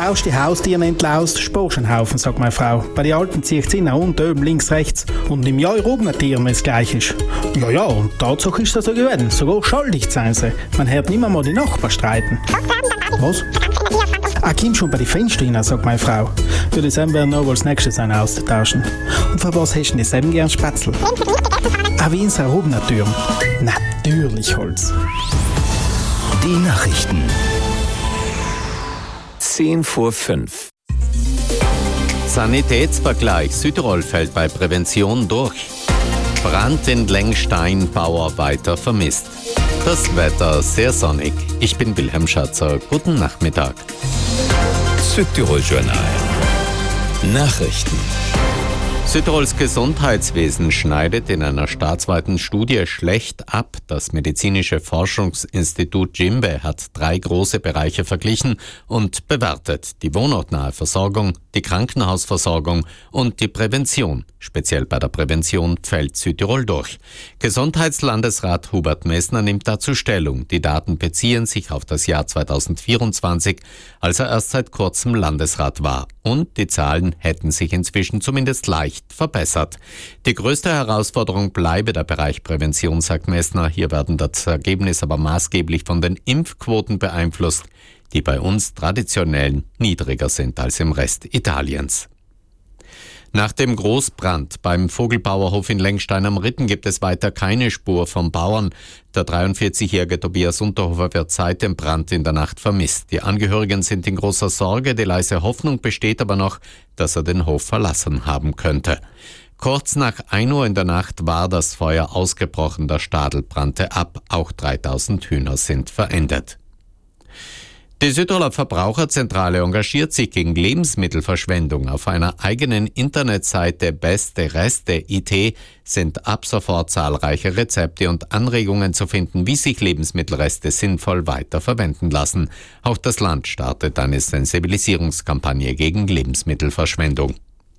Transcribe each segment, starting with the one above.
Tausch die Haustiere entlaust, sparst einen Haufen, sagt meine Frau. Bei den Alten zieht sie nach unten, oben, links, rechts. Und im Jahr oben Tieren, wenn es gleich ist. Ja, und Tatsache ist das so gewesen. Sogar schuldig sein sie. Man hört nicht mal die Nachbarn streiten. Was? Komm schon bei den Fenstern rein, sagt meine Frau. Für das werden wir noch als nächstes einen austauschen. Und für was hast du denn selben gern Spätzle? Wie in seiner Hubner Tür. Natürlich Holz. Die Nachrichten. 10:05. Sanitätsvergleich. Südtirol fällt bei Prävention durch. Brand in Lengstein, Bauer weiter vermisst. Das Wetter sehr sonnig. Ich bin Wilhelm Schatzer. Guten Nachmittag. Südtirol Journal. Nachrichten. Südtirols Gesundheitswesen schneidet in einer staatsweiten Studie schlecht ab. Das medizinische Forschungsinstitut Jimbe hat 3 große Bereiche verglichen und bewertet: die wohnortnahe Versorgung, die Krankenhausversorgung und die Prävention. Speziell bei der Prävention fällt Südtirol durch. Gesundheitslandesrat Hubert Messner nimmt dazu Stellung. Die Daten beziehen sich auf das Jahr 2024, als er erst seit kurzem Landesrat war. Und die Zahlen hätten sich inzwischen zumindest leicht verbessert. Die größte Herausforderung bleibe der Bereich Prävention, sagt Messner. Hier werden das Ergebnis aber maßgeblich von den Impfquoten beeinflusst, die bei uns traditionell niedriger sind als im Rest Italiens. Nach dem Großbrand beim Vogelbauerhof in Lengstein am Ritten gibt es weiter keine Spur vom Bauern. Der 43-jährige Tobias Unterhofer wird seit dem Brand in der Nacht vermisst. Die Angehörigen sind in großer Sorge. Die leise Hoffnung besteht aber noch, dass er den Hof verlassen haben könnte. Kurz nach 1 Uhr in der Nacht war das Feuer ausgebrochen. Der Stadel brannte ab. Auch 3000 Hühner sind verendet. Die Südtiroler Verbraucherzentrale engagiert sich gegen Lebensmittelverschwendung. Auf einer eigenen Internetseite Beste Reste IT sind ab sofort zahlreiche Rezepte und Anregungen zu finden, wie sich Lebensmittelreste sinnvoll weiterverwenden lassen. Auch das Land startet eine Sensibilisierungskampagne gegen Lebensmittelverschwendung.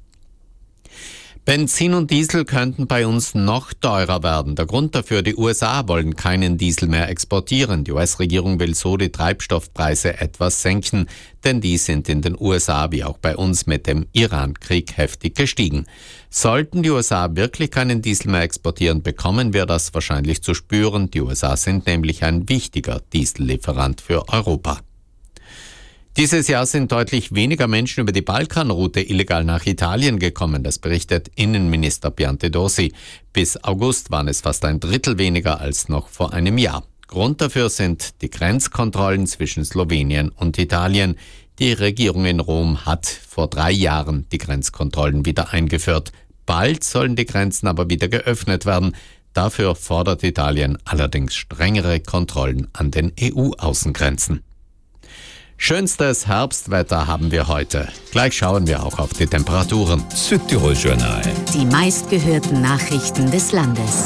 Benzin und Diesel könnten bei uns noch teurer werden. Der Grund dafür: die USA wollen keinen Diesel mehr exportieren. Die US-Regierung will so die Treibstoffpreise etwas senken, denn die sind in den USA wie auch bei uns mit dem Iran-Krieg heftig gestiegen. Sollten die USA wirklich keinen Diesel mehr exportieren, bekommen wir das wahrscheinlich zu spüren. Die USA sind nämlich ein wichtiger Diesellieferant für Europa. Dieses Jahr sind deutlich weniger Menschen über die Balkanroute illegal nach Italien gekommen, das berichtet Innenminister Piantedosi. Bis August waren es fast ein Drittel weniger als noch vor einem Jahr. Grund dafür sind die Grenzkontrollen zwischen Slowenien und Italien. Die Regierung in Rom hat vor 3 Jahren die Grenzkontrollen wieder eingeführt. Bald sollen die Grenzen aber wieder geöffnet werden. Dafür fordert Italien allerdings strengere Kontrollen an den EU-Außengrenzen. Schönstes Herbstwetter haben wir heute. Gleich schauen wir auch auf die Temperaturen. Südtirol Journal. Die meistgehörten Nachrichten des Landes.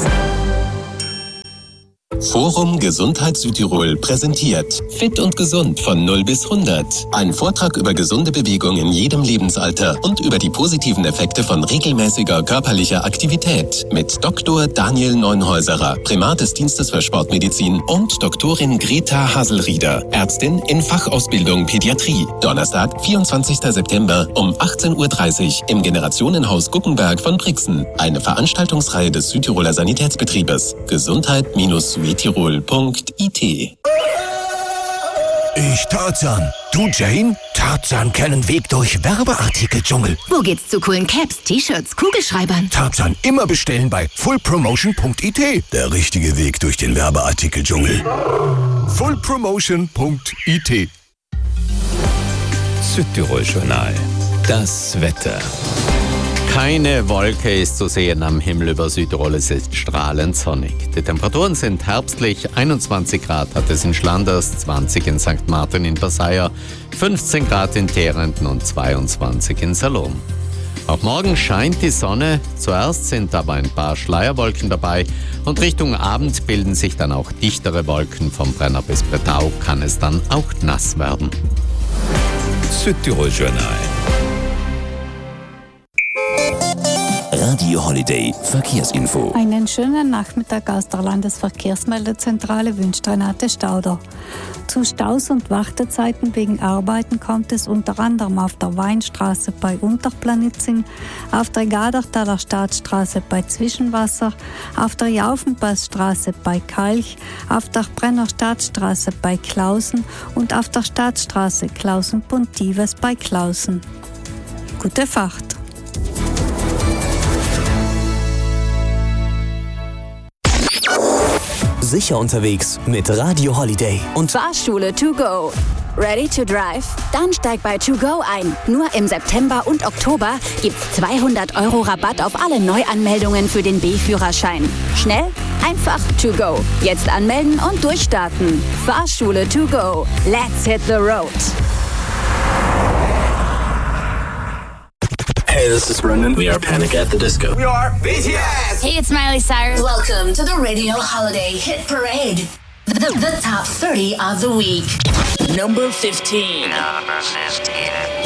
Forum Gesundheit Südtirol präsentiert Fit und Gesund von 0 bis 100. Ein Vortrag über gesunde Bewegung in jedem Lebensalter und über die positiven Effekte von regelmäßiger körperlicher Aktivität mit Dr. Daniel Neunhäuserer, Primat des Dienstes für Sportmedizin, und Doktorin Greta Haselrieder, Ärztin in Fachausbildung Pädiatrie. Donnerstag, 24. September um 18:30 Uhr im Generationenhaus Guckenberg von Brixen. Eine Veranstaltungsreihe des Südtiroler Sanitätsbetriebes. Gesundheit-südtirol.it. Ich Tarzan. Du Jane? Tarzan kennen Weg durch Werbeartikeldschungel. Wo geht's zu coolen Caps, T-Shirts, Kugelschreibern? Tarzan immer bestellen bei fullpromotion.it. Der richtige Weg durch den Werbeartikeldschungel. fullpromotion.it. Südtirol Journal. Das Wetter. Keine Wolke ist zu sehen am Himmel über Südtirol. Es ist strahlend sonnig. Die Temperaturen sind herbstlich. 21 Grad hat es in Schlanders, 20 in St. Martin in Passaia, 15 Grad in Terenten und 22 in Salom. Auch morgen scheint die Sonne. Zuerst sind aber ein paar Schleierwolken dabei und Richtung Abend bilden sich dann auch dichtere Wolken. Vom Brenner bis Bretau kann es dann auch nass werden. Südtirol Journal. Radio Holiday Verkehrsinfo. Einen schönen Nachmittag aus der Landesverkehrsmeldezentrale wünscht Renate Stauder. Zu Staus und Wartezeiten wegen Arbeiten kommt es unter anderem auf der Weinstraße bei Unterplanitzing, auf der Gadertaler Staatsstraße bei Zwischenwasser, auf der Jaufenpassstraße bei Kalch, auf der Brenner Staatsstraße bei Klausen und auf der Staatsstraße Klausen-Pontives bei Klausen. Gute Fahrt! Sicher unterwegs mit Radio Holiday und Fahrschule to go. Ready to drive? Dann steig bei To Go ein. Nur im September und Oktober gibt's 200 € Rabatt auf alle Neuanmeldungen für den B-Führerschein. Schnell, einfach To Go. Jetzt anmelden und durchstarten. Fahrschule to go. Let's hit the road. Hey, this is Brendan. We are Panic at the Disco. We are BTS. Hey, it's Miley Cyrus. Welcome to the Radio Holiday Hit Parade. The top 30 of the week. Number 15. Number 15.